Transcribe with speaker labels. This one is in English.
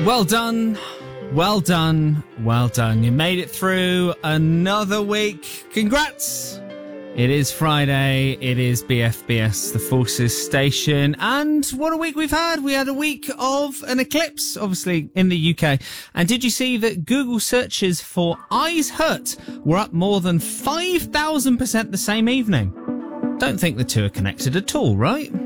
Speaker 1: Well done. Well done. Well done. You made it through another week. Congrats. It is Friday. It is BFBS, the Forces Station. And what a week we've had. We had a week of an eclipse, obviously, in the UK. And did you see that Google searches for Eyes Hurt were up more than 5,000% the same evening? Don't think the two are connected at all, right?